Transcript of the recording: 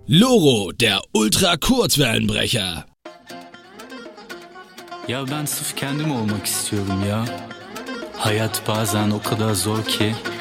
Loro, der Ultra-Kurzwellenbrecher. Ya ben sırf kendim olmak istiyorum ya. Hayat bazen o kadar zor ki